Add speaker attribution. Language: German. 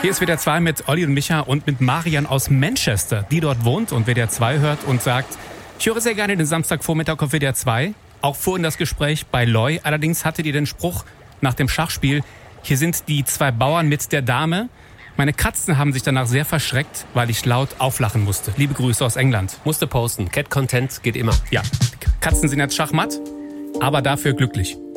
Speaker 1: Hier ist WDR 2 mit Olli und Micha und mit Marian aus Manchester, die dort wohnt und WDR 2 hört und sagt, ich höre sehr gerne den Samstagvormittag auf WDR 2. Auch vorhin das Gespräch bei Loy. Allerdings hattet ihr den Spruch nach dem Schachspiel, hier sind die zwei Bauern mit der Dame. Meine Katzen haben sich danach sehr verschreckt, weil ich laut auflachen musste. Liebe Grüße aus England.
Speaker 2: Musste posten. Cat Content geht immer.
Speaker 1: Ja, Katzen sind jetzt schachmatt, aber dafür glücklich.